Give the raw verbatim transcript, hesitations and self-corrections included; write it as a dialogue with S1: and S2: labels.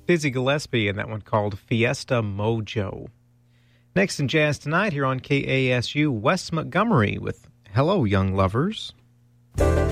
S1: Dizzy Gillespie, and that one called Fiesta Mojo. Next in Jazz Tonight here on K A S U, Wes Montgomery with Hello, Young Lovers.